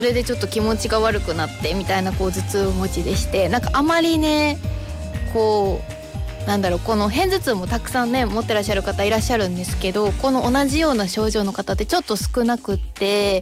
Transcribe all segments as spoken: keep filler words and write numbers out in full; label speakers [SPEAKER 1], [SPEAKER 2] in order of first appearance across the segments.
[SPEAKER 1] それでちょっと気持ちが悪くなってみたいなこう頭痛持ちでして、なんかあまりねこうなんだろう、この片頭痛もたくさんね持ってらっしゃる方いらっしゃるんですけど、この同じような症状の方ってちょっと少なくって、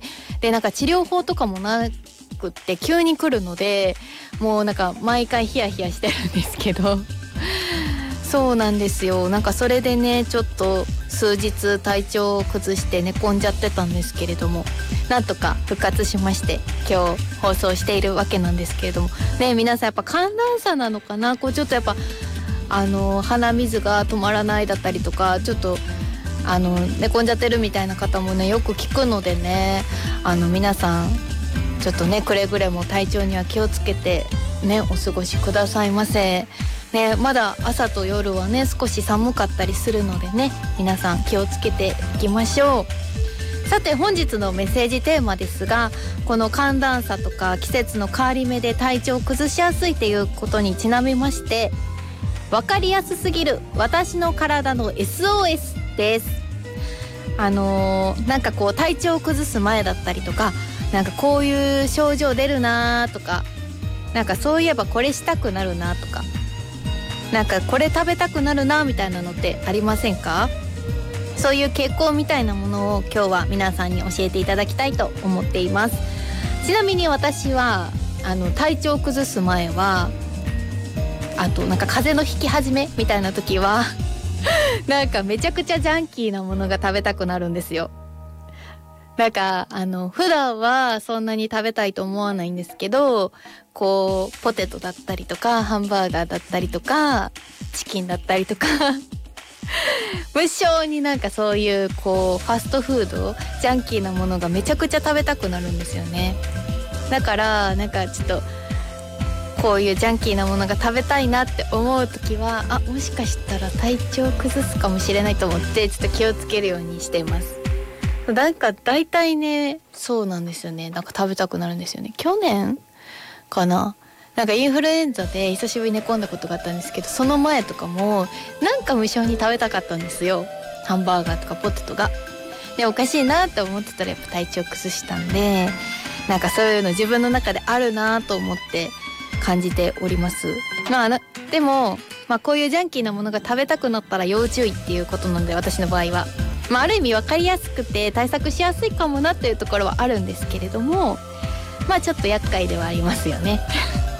[SPEAKER 1] でなんか治療法とかもなくって急に来るので、もうなんか毎回ヒヤヒヤしてるんですけどそうなんですよ。なんかそれでねちょっと数日体調を崩して寝込んじゃってたんですけれども、なんとか復活しまして今日放送しているわけなんですけれどもね、皆さんやっぱ寒暖差なのかな、こうちょっとやっぱあの鼻水が止まらないだったりとか、ちょっとあの寝込んじゃってるみたいな方もねよく聞くのでね、あの皆さんちょっとねくれぐれも体調には気をつけてねお過ごしくださいませね。まだ朝と夜はね少し寒かったりするのでね、皆さん気をつけていきましょう。さて本日のメッセージテーマですが、この寒暖差とか季節の変わり目で体調を崩しやすいっていうことにちなみまして、わかりやすすぎる私の体の エスオーエス です。あのー、なんかこう体調を崩す前だったりとか、なんかこういう症状出るなとか、なんかそういえばこれしたくなるなとか、なんかこれ食べたくなるなみたいなのってありませんか？そういう傾向みたいなものを今日は皆さんに教えていただきたいと思っています。ちなみに私はあの体調を崩す前は、あとなんか風邪のひき始めみたいな時はなんかめちゃくちゃジャンキーなものが食べたくなるんですよ。なんかあの普段はそんなに食べたいと思わないんですけど、こうポテトだったりとかハンバーガーだったりとかチキンだったりとか無性になんかそういうこうファストフードジャンキーなものがめちゃくちゃ食べたくなるんですよね。だからなんかちょっとこういうジャンキーなものが食べたいなって思う時は、あ、もしかしたら体調崩すかもしれないと思ってちょっと気をつけるようにしています。なんか大体ねそうなんですよね、なんか食べたくなるんですよね。去年かな、なんかインフルエンザで久しぶりに寝込んだことがあったんですけど、その前とかもなんか無性に食べたかったんですよ、ハンバーガーとかポテトが。でおかしいなって思ってたらやっぱ体調崩したんで、なんかそういうの自分の中であるなと思って感じております。まあなでも、まあ、こういうジャンキーなものが食べたくなったら要注意っていうことなので、私の場合は、まあ、ある意味分かりやすくて対策しやすいかもなというところはあるんですけれども、まあちょっと厄介ではありますよね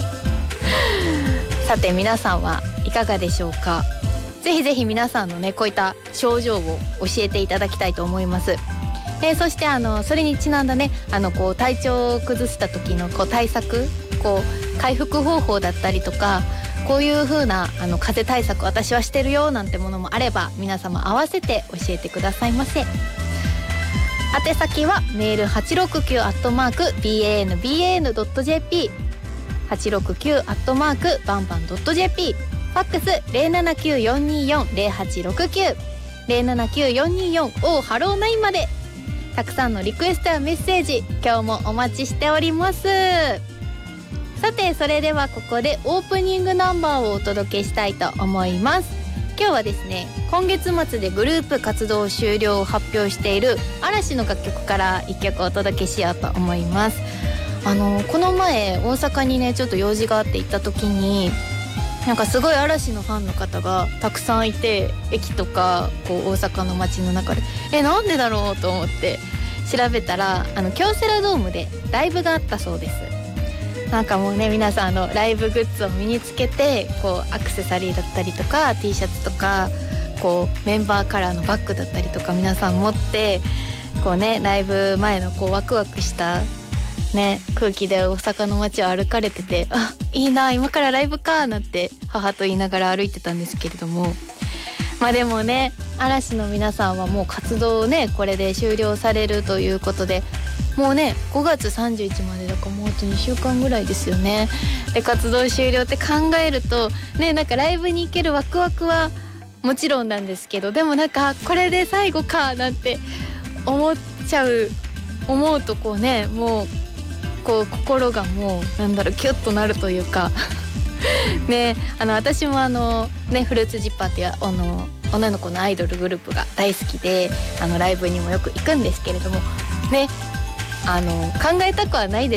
[SPEAKER 1] さて皆さんはいかがでしょうか。ぜひぜひ皆さんのねこういった症状を教えていただきたいと思います。でそしてあのそれにちなんだね、あのこう体調を崩した時のこう対策、こう回復方法だったりとか、こういう風なあの風邪対策私はしてるよなんてものもあれば、皆様合わせて教えてくださいませ。宛先はメール はちろくきゅう アットマーク ビーエーエヌビーエーエヌ ドット ジェーピー はちろくきゅう アットマーク バンバン ドット ジェーピー、 ファックス ゼロななきゅうよんにーよん ゼロはちろくきゅう ゼロななきゅうよんにーよん オーハローナインまでたくさんのリクエストやメッセージ今日もお待ちしております。さてそれではここでオープニングナンバーをお届けしたいと思います。今日はですね、今月末でグループ活動終了を発表している嵐の楽曲からいっきょくお届けしようと思います。あのこの前大阪にねちょっと用事があって行った時に、なんかすごい嵐のファンの方がたくさんいて、駅とかこう大阪の街の中でえなんでだろうと思って調べたら、あの京セラドームでライブがあったそうです。なんかもうね皆さんあのライブグッズを身につけて、こうアクセサリーだったりとか T シャツとかこうメンバーカラーのバッグだったりとか皆さん持って、こうねライブ前のこうワクワクしたね空気で大阪の街を歩かれてて、あいいな今からライブかなんて母と言いながら歩いてたんですけれども、まあでもね嵐の皆さんはもう活動をねこれで終了されるということで、もうねごがつさんじゅういちまでだからもうあとにしゅうかんぐらいですよね。で活動終了って考えるとね、なんかライブに行けるワクワクはもちろんなんですけど、でもなんかこれで最後かなんて思っちゃう、思うとこうねもうこう心がもうなんだろうキュッとなるというかね、あの私もあのねフルーツジッパーっていうあの女の子のアイドルグループが大好きで、あのライブにもよく行くんですけれどもね、 あの考えたくはないです